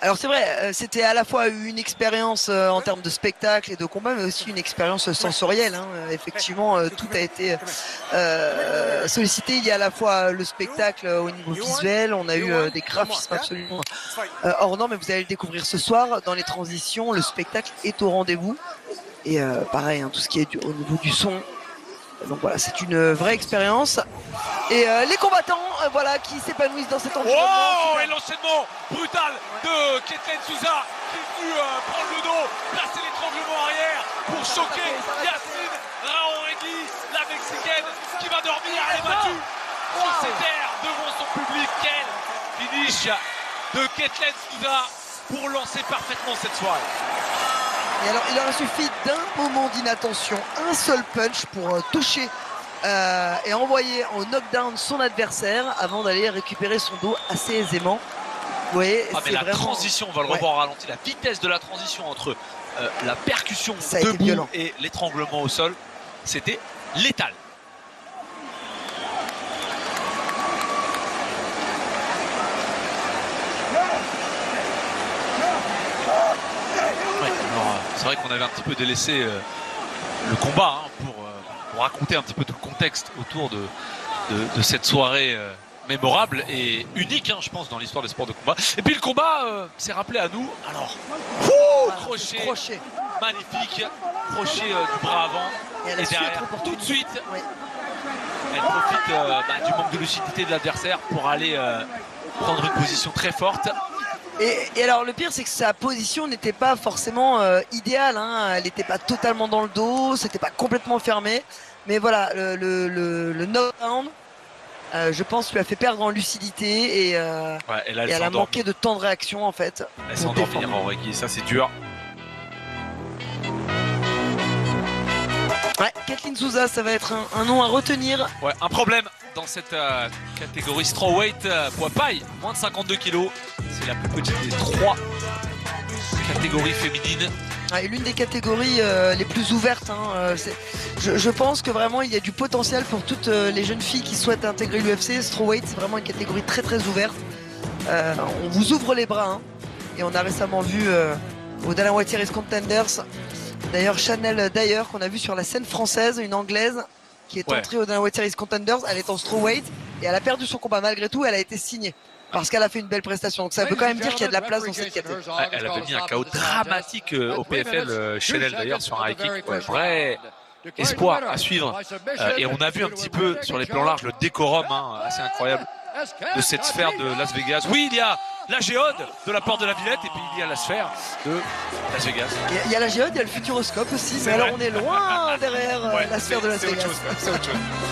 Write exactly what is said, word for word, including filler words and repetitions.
Alors c'est vrai, euh, c'était à la fois une expérience euh, en termes de spectacle et de combat, mais aussi une expérience sensorielle. Hein. Euh, Effectivement, euh, tout a été euh, sollicité. Il y a à la fois le spectacle euh, au niveau visuel, on a eu euh, des graphismes absolument euh, hors normes, mais vous allez le découvrir ce soir dans les transitions. Le spectacle est au rendez-vous. Et euh, pareil, hein, tout ce qui est du, au niveau du son. Donc voilà, c'est une vraie expérience. Et euh, les combattants, euh, voilà, qui s'épanouissent dans cet environnement. Oh, et l'enchaînement brutal de Ketlen Souza qui est venu euh, prendre le dos, placer l'étranglement arrière pour choquer Yasmine Raoregui, la Mexicaine qui va dormir, elle est battue sur ses terres devant son public. Quel finish de Ketlen Souza pour lancer parfaitement cette soirée. Et alors, il aurait suffi d'un moment d'inattention, un seul punch pour euh, toucher euh, et envoyer en knockdown son adversaire avant d'aller récupérer son dos assez aisément. Vous voyez, ah, mais la vraiment... transition, on va le revoir ouais. au ralenti, la vitesse de la transition entre euh, la percussion Ça debout et l'étranglement au sol, c'était létal. C'est vrai qu'on avait un petit peu délaissé euh, le combat hein, pour, euh, pour raconter un petit peu tout le contexte autour de, de, de cette soirée euh, mémorable et unique, hein, je pense, dans l'histoire des sports de combat. Et puis le combat euh, s'est rappelé à nous. Alors, ouh, ah, crochet, crochet, magnifique, crochet euh, du bras avant et, et derrière, tout de suite, oui. elle profite euh, bah, du manque de lucidité de l'adversaire pour aller euh, prendre une position très forte. Et, et alors le pire c'est que sa position n'était pas forcément euh, idéale, hein. Elle n'était pas totalement dans le dos, c'était pas complètement fermé, mais voilà le, le, le, le knockdown euh, je pense lui a fait perdre en lucidité et, euh, ouais, et, là, elle, et elle a manqué de temps de réaction en fait. Elle s'est endormie en Reiki, ça c'est dur. Ouais, Ketlen Souza, ça va être un, un nom à retenir. Ouais, un problème dans cette euh, catégorie strawweight euh, poids paille, moins de cinquante-deux kilos. C'est la plus petite des trois catégories féminines. Ah, et l'une des catégories euh, les plus ouvertes. Hein, euh, je, je pense que vraiment il y a du potentiel pour toutes euh, les jeunes filles qui souhaitent intégrer l'U F C. Strawweight, c'est vraiment une catégorie très très ouverte. Euh, on vous ouvre les bras. Hein, et on a récemment vu euh, au Dana White Series Contenders. D'ailleurs, Chanel Dyer, qu'on a vu sur la scène française, une anglaise qui est ouais. entrée au Dana White Series Contenders, elle est en strawweight et elle a perdu son combat. Malgré tout, elle a été signée parce qu'elle a fait une belle prestation. Donc ça veut quand même dire qu'il y a de la place dans cette catégorie. Ouais, elle avait mis un K O dramatique euh, au P F L, euh, Chanel d'ailleurs, sur un high kick. Ouais, vrai espoir à suivre. Euh, et on a vu un petit peu sur les plans larges le décorum hein, assez incroyable de cette sphère de Las Vegas. Oui, il y a la géode de la porte de la Villette et puis il y a la sphère de Las Vegas. Il y a la géode, il y a le futuroscope aussi, mais alors on est loin derrière ouais, la sphère de Las Vegas. C'est autre chose.